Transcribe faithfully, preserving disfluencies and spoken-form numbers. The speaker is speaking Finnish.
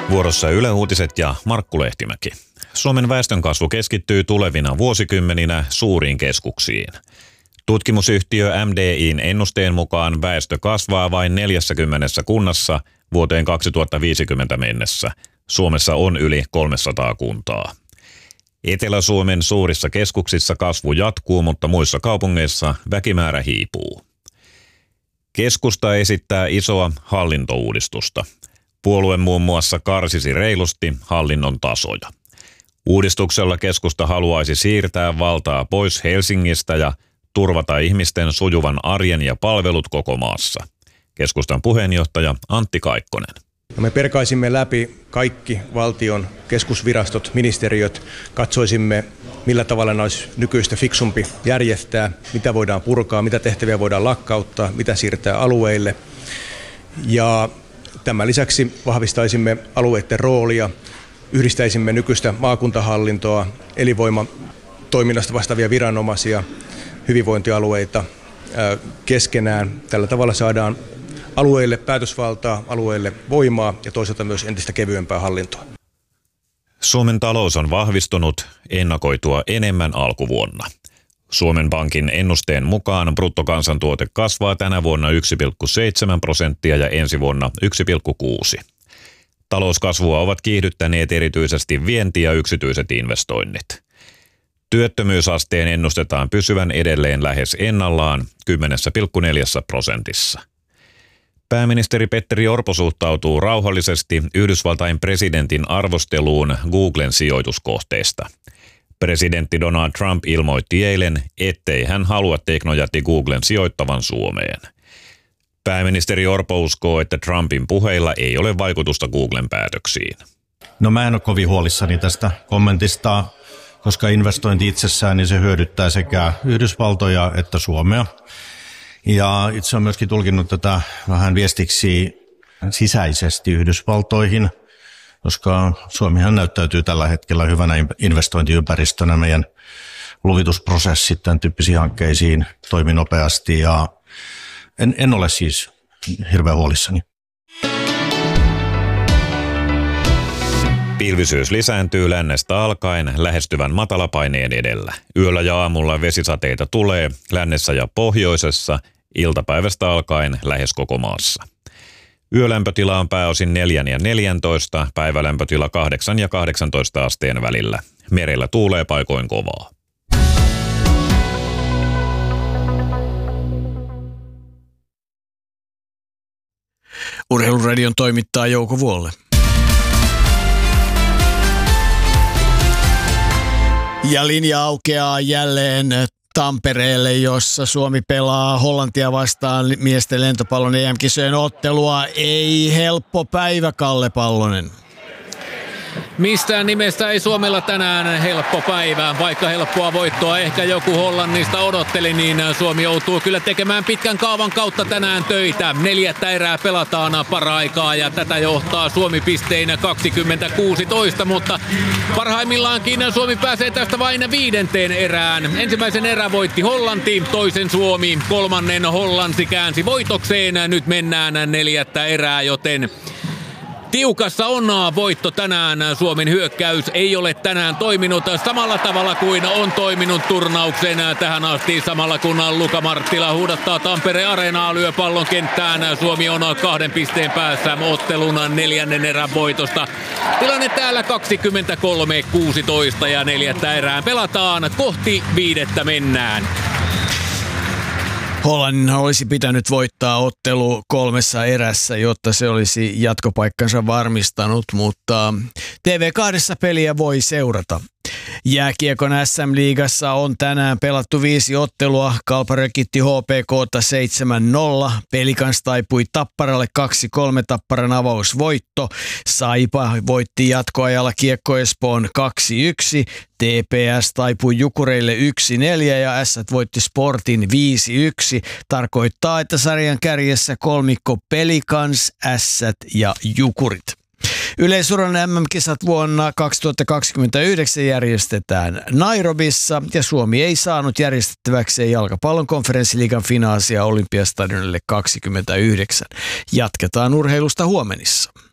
Vuorossa Yle Uutiset ja Markku Lehtimäki. Suomen väestönkasvu keskittyy tulevina vuosikymmeninä suuriin keskuksiin. Tutkimusyhtiö M D I:n ennusteen mukaan väestö kasvaa vain neljässäkymmenessä kunnassa vuoteen kaksituhattaviisikymmentä mennessä. Suomessa on yli kolmesataa kuntaa. Etelä-Suomen suurissa keskuksissa kasvu jatkuu, mutta muissa kaupungeissa väkimäärä hiipuu. Keskusta esittää isoa hallintouudistusta. Puolue muun muassa karsisi reilusti hallinnon tasoja. Uudistuksella keskusta haluaisi siirtää valtaa pois Helsingistä ja turvata ihmisten sujuvan arjen ja palvelut koko maassa. Keskustan puheenjohtaja Antti Kaikkonen. Me perkaisimme läpi kaikki valtion keskusvirastot, ministeriöt, katsoisimme millä tavalla ne olisi nykyistä fiksumpi järjestää, mitä voidaan purkaa, mitä tehtäviä voidaan lakkauttaa, mitä siirtää alueille. Ja tämän lisäksi vahvistaisimme alueiden roolia, yhdistäisimme nykyistä maakuntahallintoa, elinvoimatoiminnasta vastaavia viranomaisia, hyvinvointialueita keskenään. Tällä tavalla saadaan alueille päätösvaltaa, alueille voimaa ja toisaalta myös entistä kevyempää hallintoa. Suomen talous on vahvistunut ennakoitua enemmän alkuvuonna. Suomen Pankin ennusteen mukaan bruttokansantuote kasvaa tänä vuonna yksi pilkku seitsemän prosenttia ja ensi vuonna yksi pilkku kuusi. Talouskasvua ovat kiihdyttäneet erityisesti vienti ja yksityiset investoinnit. Työttömyysasteen ennustetaan pysyvän edelleen lähes ennallaan kymmenen pilkku neljä prosentissa. Pääministeri Petteri Orpo suhtautuu rauhallisesti Yhdysvaltain presidentin arvosteluun Googlen sijoituskohteista. Presidentti Donald Trump ilmoitti eilen, ettei hän halua teknojätti Googlen sijoittavan Suomeen. Pääministeri Orpo uskoo, että Trumpin puheilla ei ole vaikutusta Googlen päätöksiin. No mä en ole kovin huolissani tästä kommentista, koska investointi itsessään niin se hyödyttää sekä Yhdysvaltoja että Suomea. Ja itse olen myöskin tulkinnut tätä vähän viestiksi sisäisesti Yhdysvaltoihin, koska Suomihan näyttäytyy tällä hetkellä hyvänä investointiympäristönä. Meidän luvitusprosessit tämän tyyppisiin hankkeisiin toimi nopeasti ja en, en ole siis hirveän huolissani. Pilvisyys lisääntyy lännestä alkaen lähestyvän matalapaineen edellä. Yöllä ja aamulla vesisateita tulee lännessä ja pohjoisessa, iltapäivästä alkaen lähes koko maassa. Yölämpötila on pääosin neljän ja neljäntoista, päivälämpötila kahdeksan ja kahdeksantoista asteen välillä. Merellä tuulee paikoin kovaa. Urheiluradion toimittaa Jouko Vuolle. Ja linja aukeaa jälleen Tampereelle, jossa Suomi pelaa Hollantia vastaan miesten lentopallon E M-kisojen ottelua. Ei helppo päivä, Kalle Pallonen. Mistään nimestä ei Suomella tänään helppo päivä. Vaikka helppoa voittoa ehkä joku Hollannista odotteli, niin Suomi joutuu kyllä tekemään pitkän kaavan kautta tänään töitä. Neljättä erää pelataan paraikaa ja tätä johtaa Suomi pisteinä kaksikymmentä kuusitoista, mutta parhaimmillaankin Suomi pääsee tästä vain viidenteen erään. Ensimmäisen erän voitti Hollanti, toisen Suomi, kolmannen Hollanti käänsi voitokseen. Nyt mennään neljättä erää, joten tiukassa on voitto tänään. Suomen hyökkäys ei ole tänään toiminut samalla tavalla kuin on toiminut turnauksen tähän asti. Samalla kun Luka Marttila huudattaa Tampere Areenaa, lyö pallon kenttään. Suomi on kahden pisteen päässä ottelun neljännen erän voitosta. Tilanne täällä kaksikymmentäkolme kuusitoista ja neljättä erään pelataan. Kohti viidettä mennään. Hollannin olisi pitänyt voittaa ottelu kolmessa erässä, jotta se olisi jatkopaikkansa varmistanut, mutta T V kaksi peliä voi seurata. Jääkiekon S M-liigassa on tänään pelattu viisi ottelua. Kalpa rökitti H P K:ta seitsemän nolla. Pelikans taipui Tapparalle kaksi kolme Tapparan avausvoitto. Saipa voitti jatkoajalla Kiekko Espoon kaksi yksi. T P S taipui Jukureille yksi neljä ja S voitti Sportin viisi yksi. Tarkoittaa, että sarjan kärjessä kolmikko Pelikans, S ja Jukurit. Yleisurheilun M M-kisat vuonna kaksituhattakaksikymmentäyhdeksän järjestetään Nairobissa ja Suomi ei saanut järjestettäväkseen jalkapallon konferenssiliigan finaalia Olympiastadionille kaksikymmentäyhdeksän. Jatketaan urheilusta huomenissa.